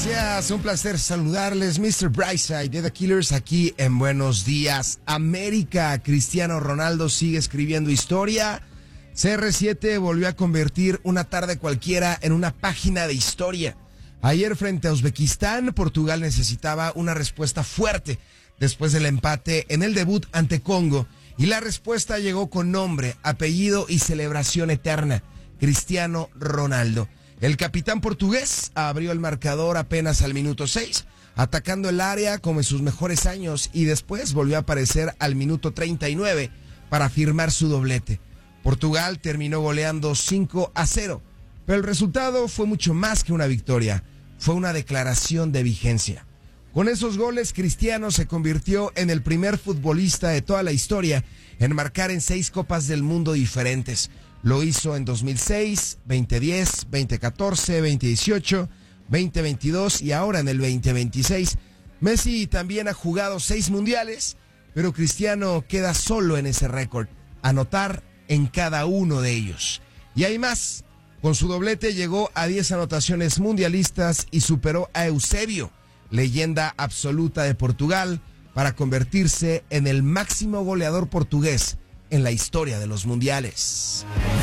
Gracias, un placer saludarles, Mr. Brightside de The Killers aquí en Buenos Días América. Cristiano Ronaldo sigue escribiendo historia. CR7 volvió a convertir una tarde cualquiera en una página de historia. Ayer frente a Uzbekistán, Portugal necesitaba una respuesta fuerte después del empate en el debut ante Congo, y la respuesta llegó con nombre, apellido y celebración eterna: Cristiano Ronaldo. El capitán portugués abrió el marcador apenas al minuto 6, atacando el área como en sus mejores años, y después volvió a aparecer al minuto 39 para firmar su doblete. Portugal terminó goleando 5-0, pero el resultado fue mucho más que una victoria, fue una declaración de vigencia. Con esos goles, Cristiano se convirtió en el primer futbolista de toda la historia en marcar en 6 Copas del Mundo diferentes. Lo hizo en 2006, 2010, 2014, 2018, 2022 y ahora en el 2026. Messi también ha jugado 6 mundiales, pero Cristiano queda solo en ese récord: anotar en cada uno de ellos. Y hay más. Con su doblete llegó a 10 anotaciones mundialistas y superó a Eusebio, leyenda absoluta de Portugal, para convertirse en el máximo goleador portugués en la historia de los mundiales.